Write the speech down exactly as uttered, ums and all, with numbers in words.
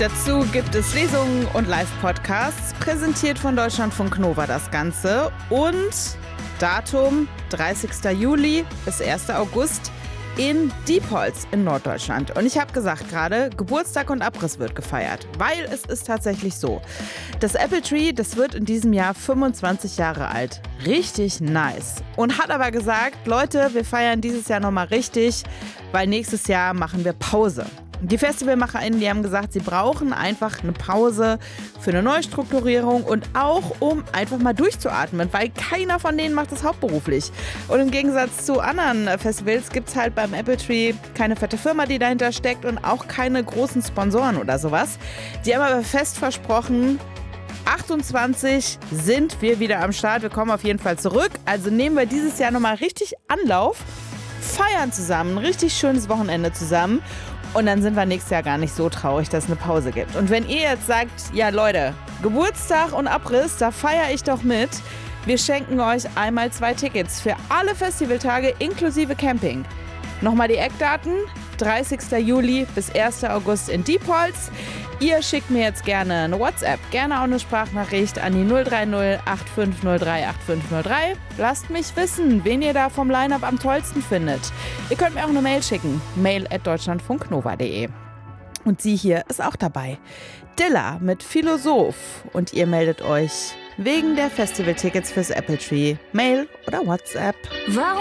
Dazu gibt es Lesungen und Live-Podcasts, präsentiert von Deutschlandfunk Nova das Ganze. Und Datum dreißigster Juli bis erster August in Diepholz in Norddeutschland. Und ich habe gesagt gerade, Geburtstag und Abriss wird gefeiert, weil es ist tatsächlich so. Das Apple Tree, das wird in diesem Jahr fünfundzwanzig Jahre alt. Richtig nice. Und hat aber gesagt, Leute, wir feiern dieses Jahr nochmal richtig, weil nächstes Jahr machen wir Pause. Die FestivalmacherInnen, die haben gesagt, sie brauchen einfach eine Pause für eine Neustrukturierung und auch, um einfach mal durchzuatmen, weil keiner von denen macht das hauptberuflich. Und im Gegensatz zu anderen Festivals gibt es halt beim Apple Tree keine fette Firma, die dahinter steckt und auch keine großen Sponsoren oder sowas. Die haben aber fest versprochen, achtundzwanzig sind wir wieder am Start. Wir kommen auf jeden Fall zurück. Also nehmen wir dieses Jahr nochmal richtig Anlauf, feiern zusammen, ein richtig schönes Wochenende zusammen. Und dann sind wir nächstes Jahr gar nicht so traurig, dass es eine Pause gibt. Und wenn ihr jetzt sagt, ja Leute, Geburtstag und Abriss, da feiere ich doch mit. Wir schenken euch einmal zwei Tickets für alle Festivaltage inklusive Camping. Nochmal die Eckdaten, dreißigster Juli bis erster August in Diepholz. Ihr schickt mir jetzt gerne eine WhatsApp, gerne auch eine Sprachnachricht an die null drei null acht fünf null drei acht fünf null drei. Lasst mich wissen, wen ihr da vom Line-Up am tollsten findet. Ihr könnt mir auch eine Mail schicken, mail at deutschlandfunknova punkt de. Und sie hier ist auch dabei, Dilla mit Philosoph. Und ihr meldet euch wegen der Festivaltickets fürs Apple Tree, Mail oder WhatsApp. Warum